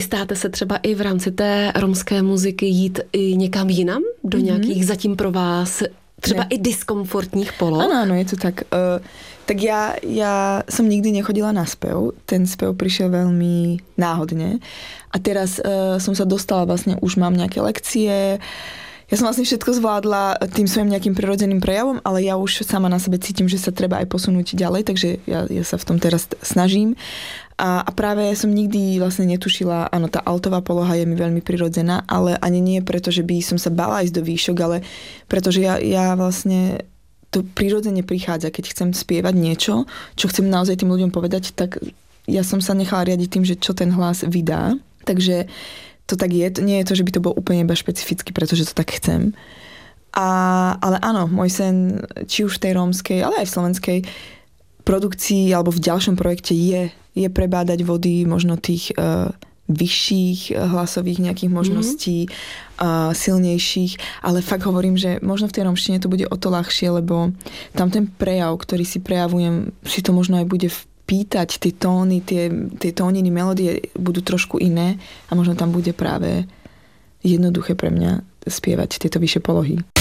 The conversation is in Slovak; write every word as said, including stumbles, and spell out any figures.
chystáte se třeba i v rámci té romské muziky jít i někam jinam? Do mm-hmm. nějakých zatím pro vás třeba ne. i diskomfortních poloh? Áno, áno, je to tak. Uh, tak ja, ja som nikdy nechodila na spev. Ten spev prišiel veľmi náhodne. A teraz uh, som sa dostala, vlastne už mám nejaké lekcie. Ja som vlastne všetko zvládla tým svojim nejakým prirodzeným prejavom, ale ja už sama na sebe cítim, že sa treba aj posunúť ďalej, takže ja, ja sa v tom teraz snažím. A, a práve som nikdy vlastne netušila, áno, tá altová poloha je mi veľmi prirodzená, ale ani nie preto, že by som sa bala ísť do výšok, ale pretože ja, ja vlastne to prirodzene prichádza, keď chcem spievať niečo, čo chcem naozaj tým ľuďom povedať, tak ja som sa nechala riadiť tým, že čo ten hlas vydá. Takže to tak je. Nie je to, že by to bolo úplne iba špecificky, pretože to tak chcem. A, ale áno, môj sen, či už v tej rómskej, ale aj v slovenskej produkcii alebo v ďalšom projekte je, je prebádať vody možno tých uh, vyšších hlasových nejakých možností, mm-hmm. uh, silnejších, ale fakt hovorím, že možno v tej rómštine to bude o to ľahšie, lebo tam ten prejav, ktorý si prejavujem, si to možno aj bude v pýtať, tie tóny, tie, tie tóniny, melódie budú trošku iné a možno tam bude práve jednoduché pre mňa spievať tieto vyššie polohy.